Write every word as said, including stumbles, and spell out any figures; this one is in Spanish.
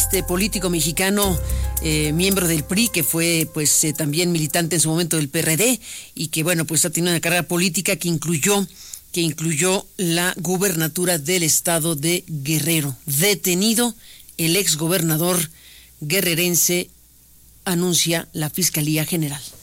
este político mexicano, eh, miembro del P R I, que fue pues eh, también militante en su momento del P R D y que bueno pues ha tenido una carrera política que incluyó que incluyó la gubernatura del estado de Guerrero. Detenido el exgobernador guerrerense, anuncia la Fiscalía General.